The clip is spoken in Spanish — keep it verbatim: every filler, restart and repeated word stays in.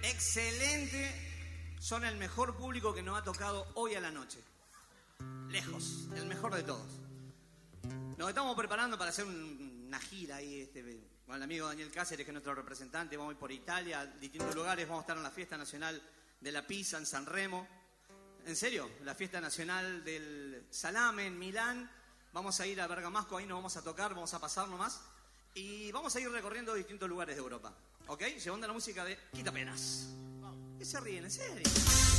Excelente. Son el mejor público que nos ha tocado hoy a la noche. Lejos, el mejor de todos. Nos estamos preparando para hacer un, una gira ahí este, con el amigo Daniel Cáceres, que es nuestro representante. Vamos a ir por Italia, a distintos lugares. Vamos a estar en la Fiesta Nacional de la Pizza en San Remo. En serio, la Fiesta Nacional del Salame en Milán. Vamos a ir a Bergamasco, ahí nos vamos a tocar, vamos a pasar nomás. Y vamos a ir recorriendo distintos lugares de Europa. ¿Ok? Llevando la música de Quitapenas. ¿Qué se ríen? ¿En serio?